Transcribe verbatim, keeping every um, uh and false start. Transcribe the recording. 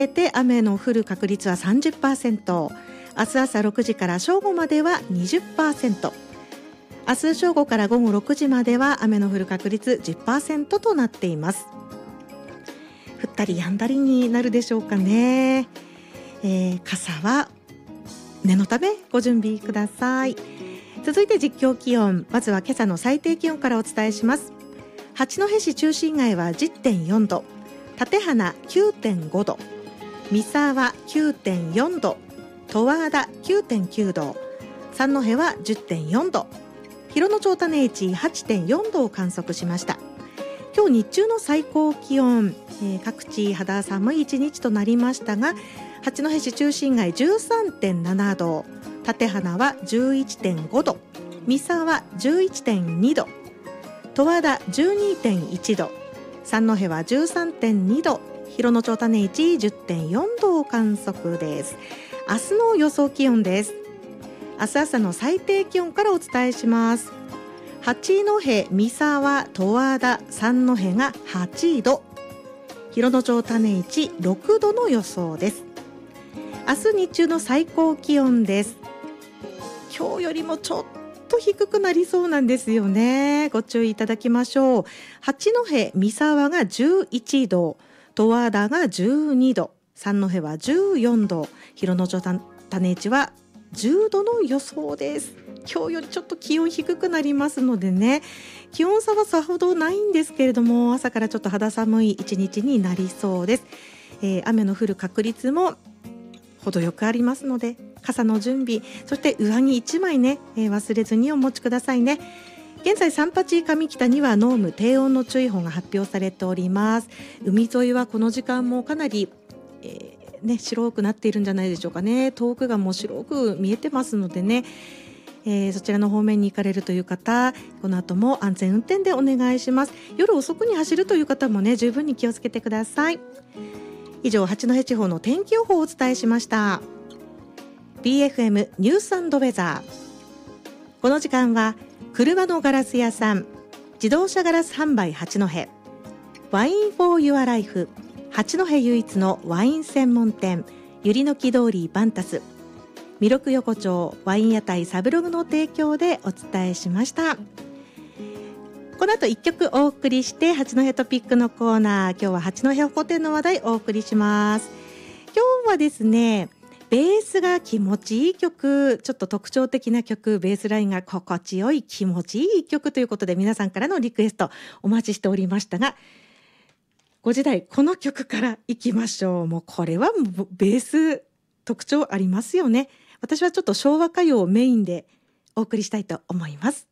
て雨の降る確率は さんじゅっパーセント、 明日朝ろくじから正午までは にじゅっパーセント、 明日正午から午後ろくじまでは雨の降る確率 じゅっパーセント となっています。降ったり止んだりになるでしょうかね。えー、傘は念のためご準備ください。続いて実況気温、まずは今朝の最低気温からお伝えします。八戸市中心街は じゅってんよんど、立花 きゅうてんごど、三沢 きゅうてんよんど、十和田 きゅうてんきゅうど、三戸は じゅってんよんど、広野町種市 はちてんよんどを観測しました。今日日中の最高気温、えー、各地肌寒い一日となりましたが、八戸市中心街 じゅうさんてんななど、立花は じゅういちてんごど、三沢 じゅういちてんにど、十和田 じゅうにてんいちど、三戸は じゅうさんてんにど、広野町種市 じゅってんよんどを観測です。明日の予想気温です。明日朝の最低気温からお伝えします。八戸、三沢、十和田、三戸がはちど、広野町種市ろくどの予想です。明日日中の最高気温です。今日よりもちょっと低くなりそうなんですよね。ご注意いただきましょう。八戸、三沢がじゅういちど、十和田がじゅうにど、三戸はじゅうよんど、広野町種市はじゅうどの予想です。今日よりちょっと気温低くなりますのでね、気温差はさほどないんですけれども、朝からちょっと肌寒い一日になりそうです。えー、雨の降る確率も程よくありますので、傘の準備、そして上着いちまいね、えー、忘れずにお持ちくださいね。現在三八上北には濃霧低温の注意報が発表されております。海沿いはこの時間もかなり、えーね、白くなっているんじゃないでしょうかね。遠くがもう白く見えてますのでね、えー、そちらの方面に行かれるという方、この後も安全運転でお願いします。夜遅くに走るという方もね、十分に気をつけてください。以上、八戸地方の天気予報をお伝えしました。 ビーエフエム ニュース&ウェザー、この時間は車のガラス屋さん、自動車ガラス販売八戸、ワインフォーユアライフ、八戸唯一のワイン専門店ゆりのき通りバンタス、弥勒横丁ワイン屋台サブログの提供でお伝えしました。この後いっきょくお送りして八戸トピックのコーナー、今日は八戸ホテルの話題をお送りします。今日はですね、ベースが気持ちいい曲、ちょっと特徴的な曲、ベースラインが心地よい気持ちいい曲ということで、皆さんからのリクエストお待ちしておりましたが、ごじ台この曲からいきましょう。もうこれはベース特徴ありますよね。私はちょっと昭和歌謡をメインでお送りしたいと思います。